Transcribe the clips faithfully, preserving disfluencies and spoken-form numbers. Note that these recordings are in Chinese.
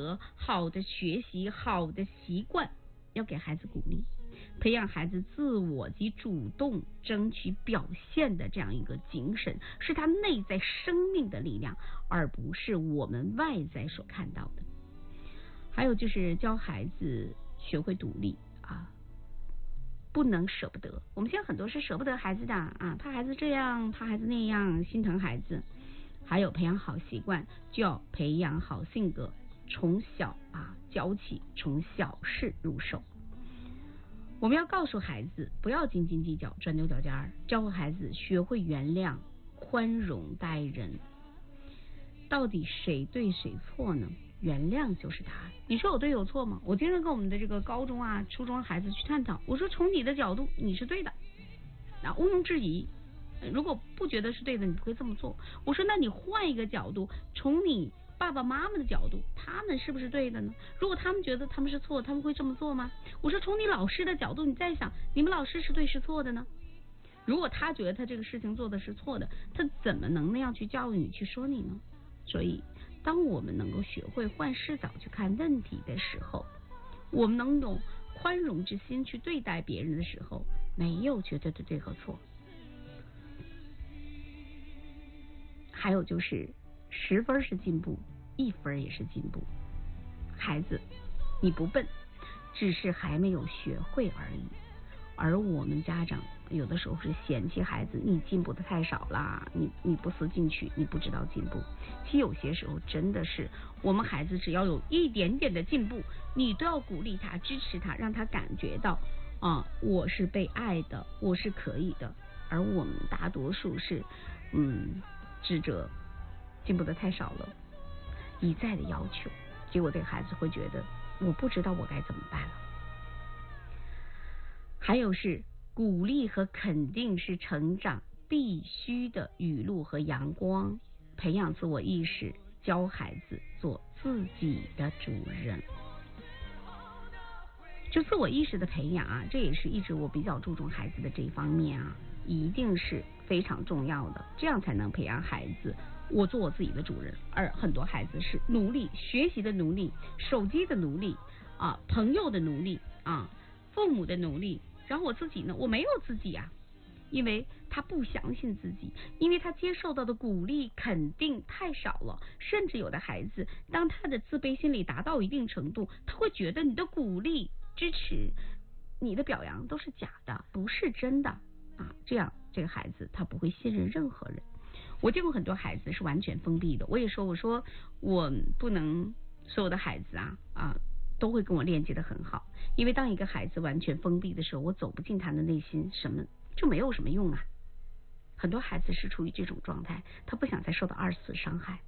德、好的学习、好的习惯，要给孩子鼓励，培养孩子自我及主动争取表现的这样一个精神，是他内在生命的力量，而不是我们外在所看到的。还有就是教孩子学会独立啊，不能舍不得。我们现在很多是舍不得孩子的啊，怕孩子这样，怕孩子那样，心疼孩子。还有培养好习惯，就要培养好性格，从小啊教起，从小事入手。我们要告诉孩子不要斤斤计较、钻牛角尖儿，教会孩子学会原谅、宽容待人。到底谁对谁错呢？原谅就是答案。你说有对有错吗？我经常跟我们的这个高中啊、初中孩子去探讨，我说从你的角度你是对的，那毋庸置疑。如果不觉得是对的，你不会这么做。我说那你换一个角度，从你爸爸妈妈的角度，他们是不是对的呢？如果他们觉得他们是错，他们会这么做吗？我说从你老师的角度，你再想，你们老师是对是错的呢？如果他觉得他这个事情做的是错的，他怎么能那样去教育你，去说你呢？所以当我们能够学会换视角去看问题的时候，我们能用宽容之心去对待别人的时候，没有绝对的对和错。还有就是十分是进步，一分也是进步。孩子，你不笨，只是还没有学会而已。而我们家长有的时候是嫌弃孩子，你进步的太少啦，你你不思进取，你不知道进步。其实有些时候真的是，我们孩子只要有一点点的进步，你都要鼓励他、支持他，让他感觉到啊，我是被爱的，我是可以的。而我们大多数是，嗯。指责进步的太少了，一再的要求，结果这个孩子会觉得我不知道我该怎么办了。还有是鼓励和肯定是成长必须的语录和阳光，培养自我意识，教孩子做自己的主人。就自我意识的培养啊，这也是一直我比较注重孩子的这一方面啊，一定是非常重要的，这样才能培养孩子我做我自己的主人。而很多孩子是奴隶，学习的奴隶，手机的奴隶啊，朋友的奴隶啊，父母的奴隶，然后我自己呢，我没有自己啊，因为他不相信自己，因为他接受到的鼓励肯定太少了，甚至有的孩子当他的自卑心理达到一定程度，他会觉得你的鼓励支持你的表扬都是假的，不是真的啊，这样这个孩子他不会信任任何人。我见过很多孩子是完全封闭的，我也说我说我不能所有的孩子啊啊都会跟我链接的很好，因为当一个孩子完全封闭的时候，我走不进他的内心，什么就没有什么用啊。很多孩子是处于这种状态，他不想再受到二次伤害。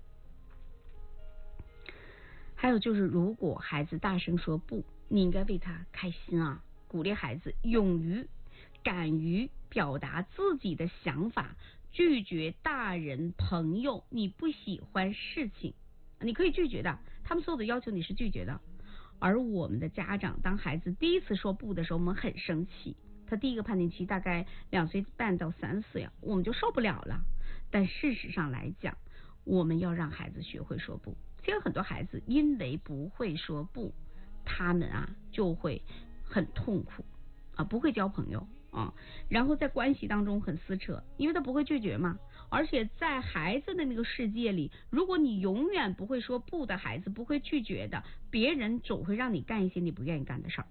还有就是如果孩子大声说不，你应该为他开心啊，鼓励孩子勇于敢于表达自己的想法，拒绝大人朋友你不喜欢事情，你可以拒绝的，他们所有的要求你是拒绝的。而我们的家长当孩子第一次说不的时候，我们很生气，他第一个叛逆期大概两岁半到三岁啊，我们就受不了了。但事实上来讲，我们要让孩子学会说不。其实很多孩子因为不会说不，他们啊就会很痛苦啊，不会交朋友啊，然后在关系当中很撕扯，因为他不会拒绝嘛。而且在孩子的那个世界里，如果你永远不会说不的孩子，不会拒绝的，别人总会让你干一些你不愿意干的事儿。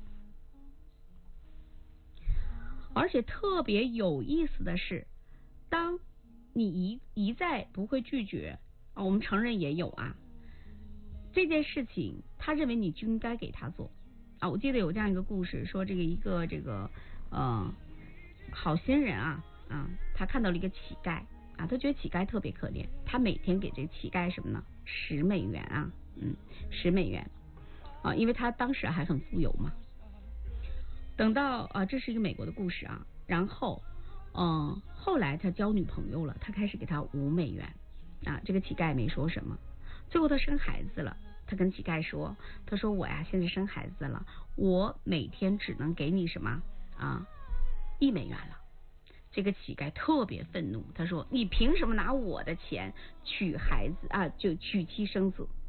而且特别有意思的是，当你一一再不会拒绝啊，我们承认也有啊，这件事情他认为你就应该给他做啊。我记得有这样一个故事，说这个一个这个呃好心人啊啊，他看到了一个乞丐啊，他觉得乞丐特别可怜，他每天给这个乞丐什么呢？十美元啊，嗯，十美元啊，因为他当时还很富有嘛。等到啊，这是一个美国的故事啊，然后嗯、呃，后来他交女朋友了，他开始给他五美元啊，这个乞丐没说什么。最后他生孩子了，他跟乞丐说，他说我呀现在生孩子了，我每天只能给你什么啊一美元了。这个乞丐特别愤怒，他说你凭什么拿我的钱娶孩子啊，就娶妻生子